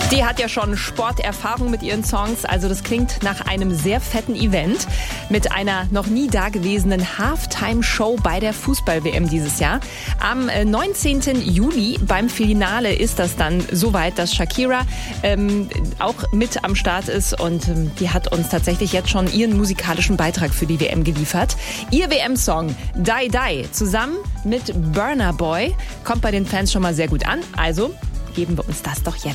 Die hat ja schon Sporterfahrung mit ihren Songs, also das klingt nach einem sehr fetten Event mit einer noch nie dagewesenen Halftime-Show bei der Fußball-WM dieses Jahr. Am 19. Juli beim Finale ist das dann soweit, dass Shakira auch mit am Start ist und die hat uns tatsächlich jetzt schon ihren musikalischen Beitrag für die WM geliefert. Ihr WM-Song Die Die zusammen mit Burna Boy kommt bei den Fans schon mal sehr gut an, also geben wir uns das doch jetzt.